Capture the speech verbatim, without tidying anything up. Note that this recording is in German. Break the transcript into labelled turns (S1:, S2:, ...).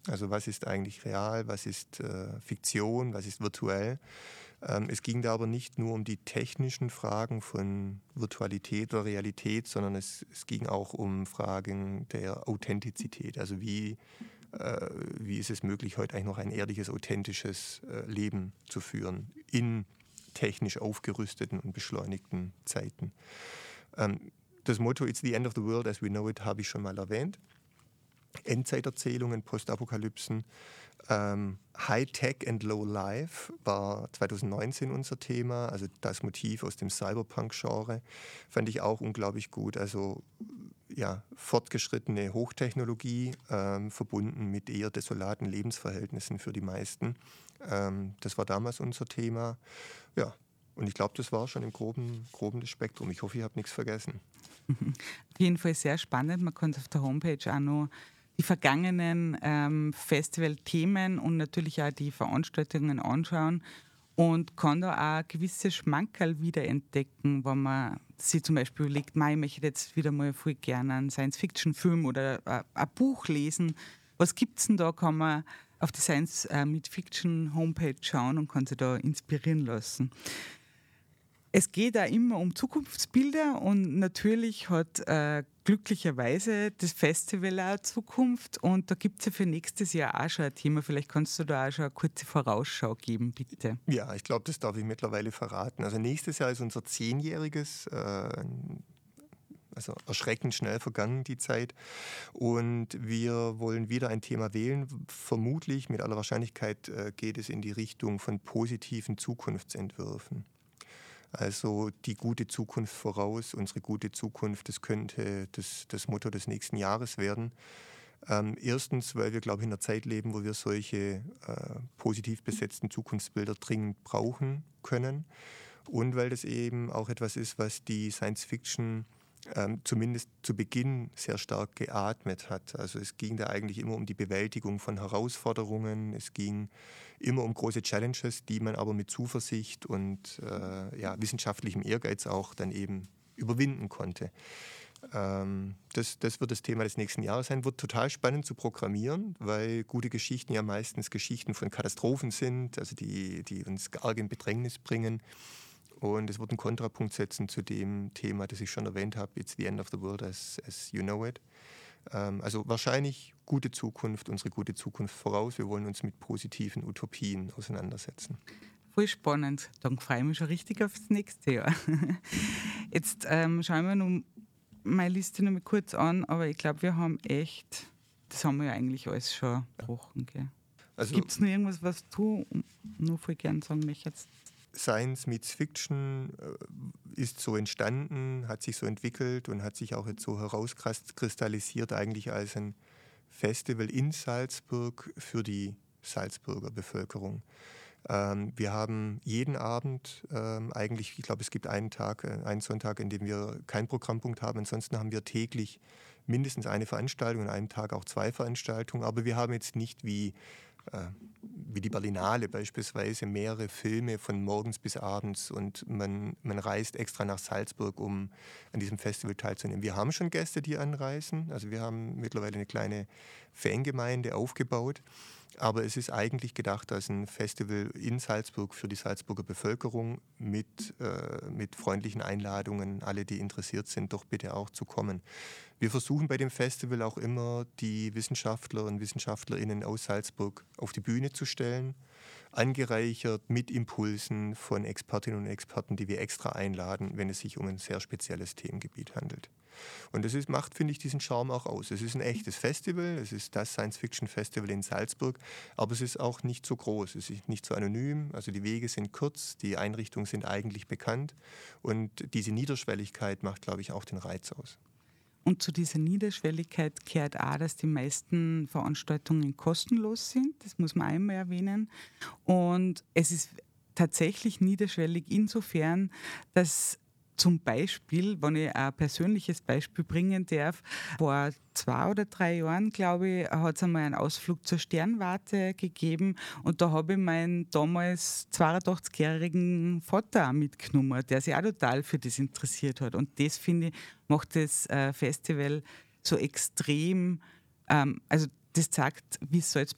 S1: Also was ist eigentlich real, was ist äh, Fiktion, was ist virtuell. Ähm, es ging da aber nicht nur um die technischen Fragen von Virtualität oder Realität, sondern es, es ging auch um Fragen der Authentizität. Also wie, äh, wie ist es möglich, heute eigentlich noch ein ehrliches, authentisches äh, Leben zu führen in technisch aufgerüsteten und beschleunigten Zeiten. Ähm, das Motto It's the end of the world as we know it habe ich schon mal erwähnt. Endzeiterzählungen, Postapokalypsen. Ähm, High-Tech and Low-Life war zwanzig neunzehn unser Thema, also das Motiv aus dem Cyberpunk-Genre. Fand ich auch unglaublich gut. Also ja, fortgeschrittene Hochtechnologie, ähm, verbunden mit eher desolaten Lebensverhältnissen für die meisten. Ähm, das war damals unser Thema. Ja, und ich glaube, das war schon im groben, groben das Spektrum. Ich hoffe, ich habe nichts vergessen.
S2: Auf jeden Fall sehr spannend. Man kann auf der Homepage auch noch die vergangenen ähm, Festivalthemen und natürlich auch die Veranstaltungen anschauen und kann da auch gewisse Schmankerl wiederentdecken, wenn man sich zum Beispiel überlegt, ich möchte jetzt wieder mal voll gerne einen Science-Fiction-Film oder äh, ein Buch lesen. Was gibt es denn da? Kann man auf die Science äh, mit Fiction Homepage schauen und kann sich da inspirieren lassen. Es geht da immer um Zukunftsbilder und natürlich hat äh, glücklicherweise das Festival auch eine Zukunft und da gibt es ja für nächstes Jahr auch schon ein Thema. Vielleicht kannst du da auch schon eine kurze Vorausschau geben, bitte.
S1: Ja, ich glaube, das darf ich mittlerweile verraten. Also nächstes Jahr ist unser zehnjähriges, äh, also erschreckend schnell vergangen die Zeit und wir wollen wieder ein Thema wählen. Vermutlich, mit aller Wahrscheinlichkeit äh, geht es in die Richtung von positiven Zukunftsentwürfen. Also die gute Zukunft voraus, unsere gute Zukunft, das könnte das, das Motto des nächsten Jahres werden. Ähm, erstens, weil wir, glaube ich, in einer Zeit leben, wo wir solche äh, positiv besetzten Zukunftsbilder dringend brauchen können. Und weil das eben auch etwas ist, was die Science Fiction ähm, zumindest zu Beginn sehr stark geatmet hat. Also es ging da eigentlich immer um die Bewältigung von Herausforderungen, es ging immer um große Challenges, die man aber mit Zuversicht und äh, ja, wissenschaftlichem Ehrgeiz auch dann eben überwinden konnte. Ähm, das, das wird das Thema des nächsten Jahres sein. Wird total spannend zu programmieren, weil gute Geschichten ja meistens Geschichten von Katastrophen sind, also die, die uns arg in Bedrängnis bringen. Und es wird einen Kontrapunkt setzen zu dem Thema, das ich schon erwähnt habe, It's the end of the world as, as you know it. Ähm, also wahrscheinlich gute Zukunft, unsere gute Zukunft voraus. Wir wollen uns mit positiven Utopien auseinandersetzen.
S2: Voll spannend. Dann freue ich mich schon richtig aufs nächste Jahr. Jetzt ähm, schauen wir noch meine Liste noch mal kurz an, aber ich glaube, wir haben echt, das haben wir ja eigentlich alles schon gebrochen. Also, gibt es noch irgendwas, was du noch voll gern sagen möchtest?
S1: Science meets Fiction äh, ist so entstanden, hat sich so entwickelt und hat sich auch jetzt so herauskristallisiert eigentlich als ein Festival in Salzburg für die Salzburger Bevölkerung. Ähm, wir haben jeden Abend ähm, eigentlich, ich glaube, es gibt einen Tag, äh, einen Sonntag, in dem wir keinen Programmpunkt haben. Ansonsten haben wir täglich mindestens eine Veranstaltung, an einem Tag auch zwei Veranstaltungen. Aber wir haben jetzt nicht wie wie die Berlinale beispielsweise, mehrere Filme von morgens bis abends und man, man reist extra nach Salzburg, um an diesem Festival teilzunehmen. Wir haben schon Gäste, die anreisen, also wir haben mittlerweile eine kleine Fangemeinde aufgebaut, aber es ist eigentlich gedacht als ein Festival in Salzburg für die Salzburger Bevölkerung mit, äh, mit freundlichen Einladungen, alle, die interessiert sind, doch bitte auch zu kommen. Wir versuchen bei dem Festival auch immer, die Wissenschaftler und WissenschaftlerInnen aus Salzburg auf die Bühne zu stellen, angereichert mit Impulsen von Expertinnen und Experten, die wir extra einladen, wenn es sich um ein sehr spezielles Themengebiet handelt. Und das ist, macht, finde ich, diesen Charme auch aus. Es ist ein echtes Festival, es ist das Science-Fiction-Festival in Salzburg, aber es ist auch nicht so groß, es ist nicht so anonym, also die Wege sind kurz, die Einrichtungen sind eigentlich bekannt und diese Niederschwelligkeit macht, glaube ich, auch den Reiz aus.
S2: Und zu dieser Niederschwelligkeit gehört auch, dass die meisten Veranstaltungen kostenlos sind. Das muss man einmal erwähnen. Und es ist tatsächlich niederschwellig insofern, dass zum Beispiel, wenn ich ein persönliches Beispiel bringen darf, vor zwei oder drei Jahren, glaube ich, hat es einmal einen Ausflug zur Sternwarte gegeben und da habe ich meinen damals zweiundachtzigjährigen Vater auch mitgenommen, der sich auch total für das interessiert hat. Und das, finde ich, macht das äh, Festival so extrem, ähm, also das zeigt, wie Salzburg